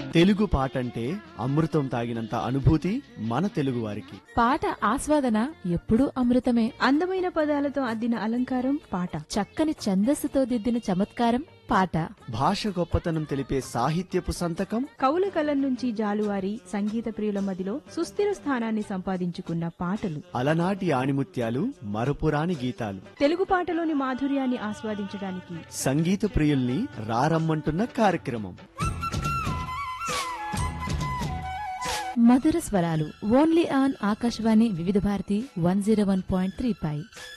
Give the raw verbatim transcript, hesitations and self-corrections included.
తెలుగు పాట అంటే అమృతం తాగినంత అనుభూతి మన తెలుగు వారికి. పాట ఆస్వాదన ఎప్పుడూ అమృతమే. అందమైన పదాలతో అద్దిన అలంకారం పాట, చక్కని ఛందస్సుతో దిద్దిన చమత్కారం పాట. భాష గొప్పతనం తెలిపే సాహిత్యపు సంతకం కవుల కలం నుంచి జాలువారి సంగీత ప్రియుల మదిలో సుస్థిర స్థానాన్ని సంపాదించుకున్న పాటలు, అలనాటి ఆణిముత్యాలు, మరపురాని గీతాలు. తెలుగు పాటలోని మాధుర్యాన్ని ఆస్వాదించడానికి సంగీత ప్రియుల్ని రారమ్మంటున్న కార్యక్రమం మధుర స్వరాలు ఓన్లీ ఆన్ ఆకాశవాణి వివిధ Bharati one zero one point three pi